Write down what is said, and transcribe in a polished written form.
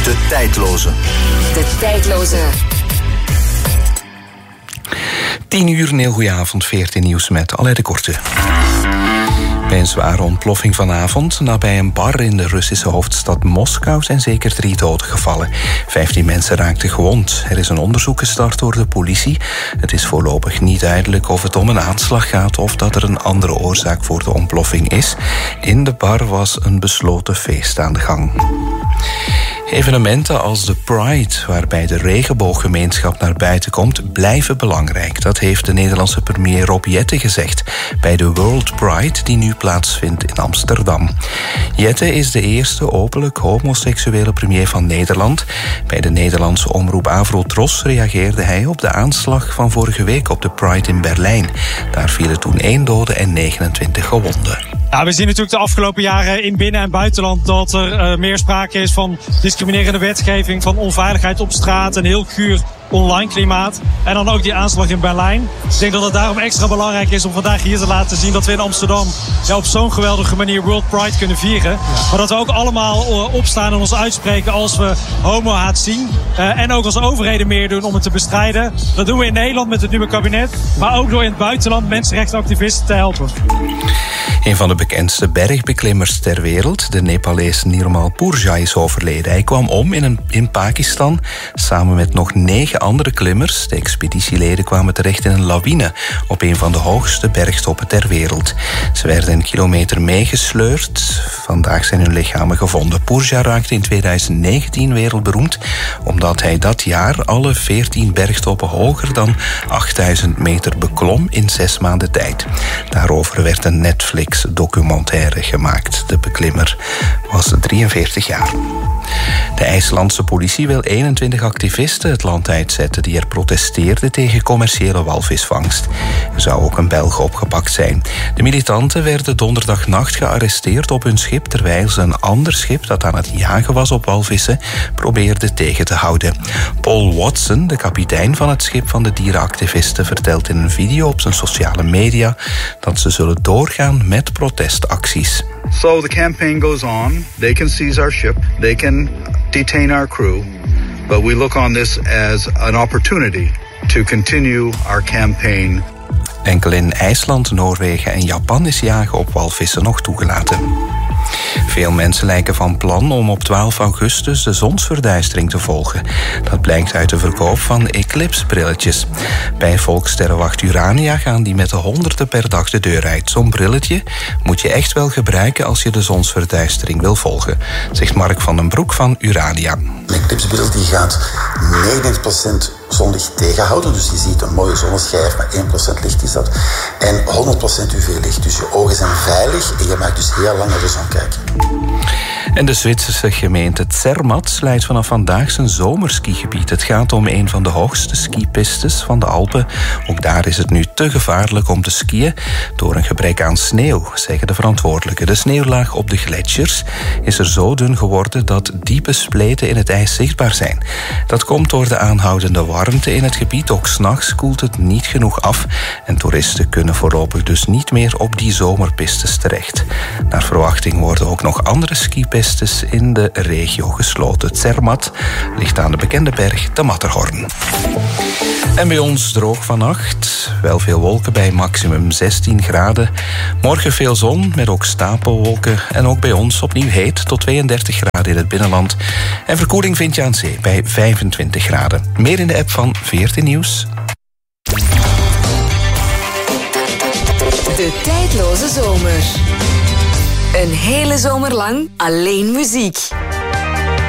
De tijdloze. De tijdloze. 10 uur, een heel goeie avond, 14 nieuws met Alain de Korte. Bij een zware ontploffing vanavond nabij een bar in de Russische hoofdstad Moskou zijn zeker 3 doden gevallen. 15 mensen raakten gewond. Er is een onderzoek gestart door de politie. Het is voorlopig niet duidelijk of het om een aanslag gaat of dat er een andere oorzaak voor de ontploffing is. In de bar was een besloten feest aan de gang. Evenementen als de Pride, waarbij de regenbooggemeenschap naar buiten komt, blijven belangrijk. Dat heeft de Nederlandse premier Rob Jetten gezegd bij de World Pride die nu plaatsvindt in Amsterdam. Jetten is de eerste openlijk homoseksuele premier van Nederland. Bij de Nederlandse omroep Avrotros reageerde hij op de aanslag van vorige week op de Pride in Berlijn. Daar vielen toen 1 dode en 29 gewonden. Ja, we zien natuurlijk de afgelopen jaren in binnen- en buitenland dat er meer sprake is van discriminerende wetgeving, van onveiligheid op straat, een heel guur online klimaat. En dan ook die aanslag in Berlijn. Ik denk dat het daarom extra belangrijk is om vandaag hier te laten zien dat we in Amsterdam op zo'n geweldige manier World Pride kunnen vieren. Maar dat we ook allemaal opstaan en ons uitspreken als we homohaat zien. En ook als overheden meer doen om het te bestrijden. Dat doen we in Nederland met het nieuwe kabinet. Maar ook door in het buitenland mensenrechtenactivisten te helpen. Een van de bekendste bergbeklimmers ter wereld, de Nepalees Nirmal Purja, is overleden. Hij kwam om in Pakistan samen met nog 9 andere klimmers. De expeditieleden kwamen terecht in een lawine op een van de hoogste bergtoppen ter wereld. Ze werden een kilometer meegesleurd. Vandaag zijn hun lichamen gevonden. Purja raakte in 2019 wereldberoemd omdat hij dat jaar alle 14 bergtoppen hoger dan 8000 meter beklom in 6 maanden tijd. Daarover werd een Netflix-documentaire gemaakt. De beklimmer was 43 jaar. De IJslandse politie wil 21 activisten het land uitzetten die er protesteerden tegen commerciële walvisvangst. Er zou ook een Belg opgepakt zijn. De militanten werden donderdagnacht gearresteerd op hun schip terwijl ze een ander schip dat aan het jagen was op walvissen probeerde tegen te houden. Paul Watson, de kapitein van het schip van de dierenactivisten, vertelt in een video op zijn sociale media dat ze zullen doorgaan met protestacties. So the campaign goes on. They can seize our ship. They can detain our crew. But we look on this as an opportunity to continue our campaign. Enkel in IJsland, Noorwegen en Japan is jagen op walvissen nog toegelaten. Veel mensen lijken van plan om op 12 augustus de zonsverduistering te volgen. Dat blijkt uit de verkoop van eclipsebrilletjes. Bij Volkssterrenwacht Urania gaan die met de honderden per dag de deur uit. Zo'n brilletje moet je echt wel gebruiken als je de zonsverduistering wil volgen, zegt Mark van den Broek van Urania. Een eclipsebril die gaat 99% zonlicht tegenhouden. Dus je ziet een mooie zonneschijf, maar 1% licht is dat. En 100% UV-licht. Dus je ogen zijn veilig en je maakt dus heel lang naar de zon kijken. En de Zwitserse gemeente Zermatt sluit vanaf vandaag zijn zomerskigebied. Het gaat om een van de hoogste skipistes van de Alpen. Ook daar is het nu te gevaarlijk om te skiën door een gebrek aan sneeuw, zeggen de verantwoordelijken. De sneeuwlaag op de gletsjers is er zo dun geworden dat diepe spleten in het ijs zichtbaar zijn. Dat komt door de aanhoudende warmte in het gebied. Ook 's nachts koelt het niet genoeg af en toeristen kunnen voorlopig dus niet meer op die zomerpistes terecht. Naar verwachting worden ook nog andere skipistes in de regio gesloten. Zermatt ligt aan de bekende berg de Matterhorn. En bij ons droog vannacht. Wel veel wolken bij maximum 16 graden. Morgen veel zon met ook stapelwolken. En ook bij ons opnieuw heet tot 32 graden in het binnenland. En verkoeling vind je aan zee bij 25 graden. Meer in de app van 14 Nieuws. De tijdloze zomer. Een hele zomer lang alleen muziek.